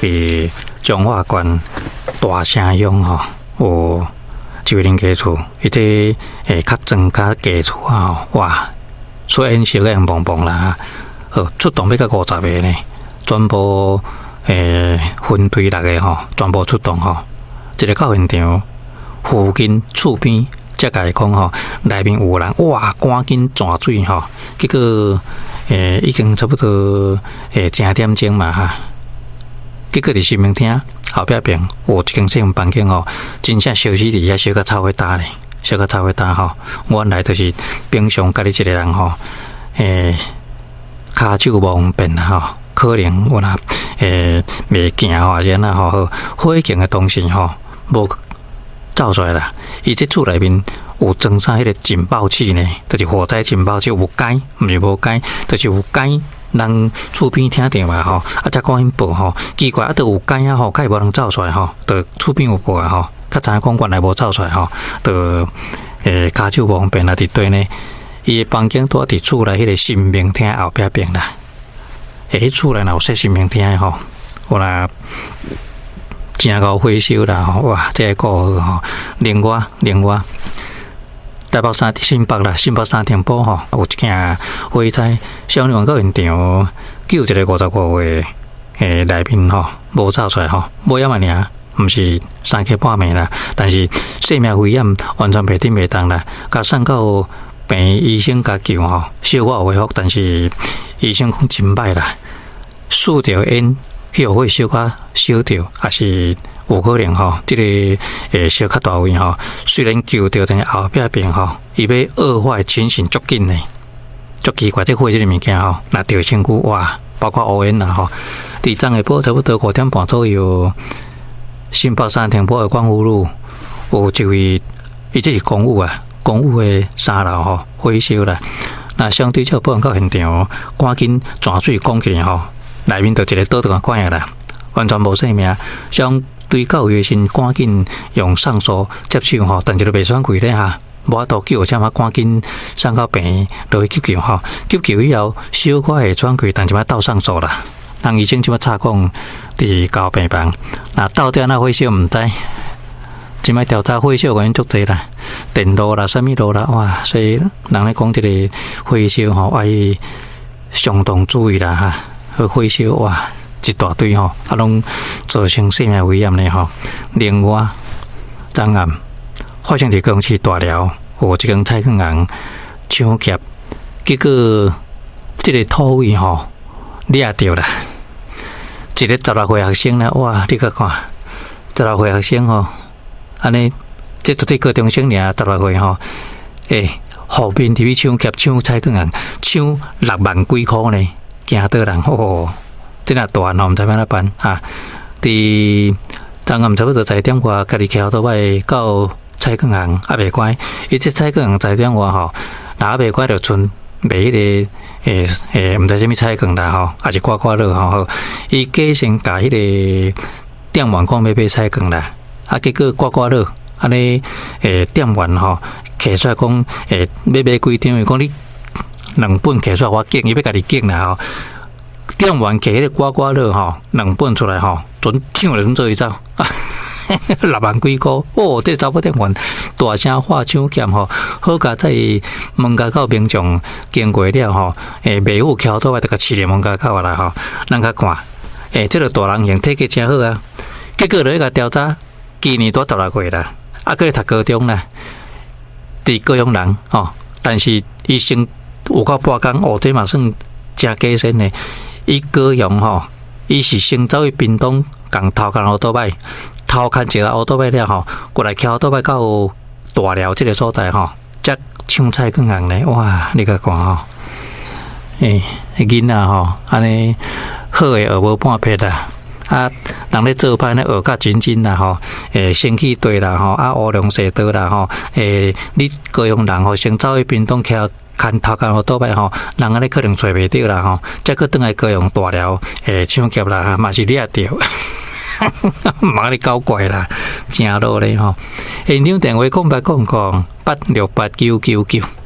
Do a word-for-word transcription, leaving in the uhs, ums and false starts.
伫彰化县大城乡吼，有一位人家厝，伊这诶较庄较家厝啊，哇，出演色个蹦蹦啦，哦，出动要到五十个呢，全部诶分队六个吼，全部出动吼，一个到现场附近厝边。才甲伊讲吼，内面有人哇，赶紧转水吼。结果诶、欸，已经差不多诶正点钟嘛哈。结果伫新民厅后壁边有一间小房间吼，真正烧死伫遐烧甲臭火大咧，烧甲臭火大吼。原来就是平常家己一个人吼，诶、欸，骹手无便啦吼，可能有啦诶袂行或者呐吼，火警的东西吼无。走出来啦！伊这厝内面有装上迄个警报器呢，就是火灾警报器有解，毋是无解，就是有解。人厝边听电话吼，啊，才赶紧报吼。奇怪，啊，都有解啊吼，较无人走出来吼，就厝边有报啊吼。较知影讲原来无走出来吼，就诶骹手无方便啊，伫对呢。伊房间住伫厝内迄个新民厅后壁边啦。诶，厝内若有说新民厅吼，有啦。真够火烧啦！吼，哇，这个故吼，另外另外，台北三新北啦，新北三重埔吼，有一件火灾，消防员到现场救一个五十五岁诶内面吼，无走出来吼，无要嘛尔，毋是三刻半暝啦，但是生命危险完全袂顶袂当啦，甲送到病院医生甲救吼，小可有恢复，但是医生讲真歹啦，四条烟。迄火烧甲烧着，还是有可能吼，即、这个诶烧较大位吼。虽然救着，但是后壁边吼，伊要恶化的情形足紧呢，足奇怪。这火这个物件吼，若着身躯哇，包括乌烟啦吼。伫昨下晡差不多五点半左右，新北三重埔的光复路有一位，伊这是公务啊，公务的三楼吼火烧啦。那相对照保安到现场，赶紧转水讲起来吼。内面就一个倒转关啊啦，完全无生命。相对到有先赶紧用上锁接手吼，但是都袂选开咧哈，无法度救，才嘛赶紧送到病院落去急救吼。急救以后，小可会转开，但是嘛倒上锁啦。人医生即嘛查讲伫交病房，那到底那火烧毋知，即摆调查火烧原因足侪啦，电路啦、啥物路啦，哇！所以人咧讲即个火烧吼，爱相当注意啦哈。火烧哇，一大堆吼，啊，拢造成生命危险咧吼。另外，昨暗发生伫公司大寮，有一间菜糠行抢劫，结果这个土位吼掠着啦，一个十六岁学生啦，哇，你甲看，十六岁学生吼，安尼，这绝对高中生尔，十六岁吼，诶、欸，后面伫去抢劫抢菜糠行，抢六万几箍呢。惊到人哦，真系大案，毋知要哪办啊！伫昨暗差不多十点外，家己骑倒摆到菜糠行，啊袂乖，伊这菜糠行十点外吼，若袂乖就剩卖迄个诶诶，毋知啥物菜糠啦吼，还是刮刮乐吼，伊计先甲迄个店员讲要买菜糠啦，啊结果刮刮乐安尼诶店员吼，摕出来讲诶要买几张，伊讲你。两本摕出来，我拣，伊要家己拣啦吼。店员摕迄个刮刮乐吼，两本出来吼，准抢就准做伊走，六万几箍哦！这查某店员大声喊抢劫吼，好佳在门家口民众经过了吼，诶，卖户桥倒来就甲饲咧门家口啦吼，人家看，诶，这个大人型体格真好啊。结果落去甲调查，今年多十六岁啦，啊，搁咧读高中啦，伫高雄人吼，但是医生。有够半工，哦，这嘛算真加薪的。伊高雄吼，伊是先走去屏东，共偷看乌多摆，偷看一个乌多摆了吼，过来骑乌多摆到大寮这个所在吼，才抢菜糠行咧。哇，你甲看吼，诶、欸，囡仔吼，安尼好诶学无半撇啦。啊，人咧做歹咧学较真真啦吼，诶，生气对啦吼，啊，乌龙蛇刀啦吼，诶，你高雄人吼，先走去屏东骑。看头壳好倒摆吼，人安尼可能找袂着啦吼，再去转来高雄大寮诶抢劫啦，嘛是掠着，嘛你搞怪啦，正路咧吼。现场电话空白空空八六八九九九。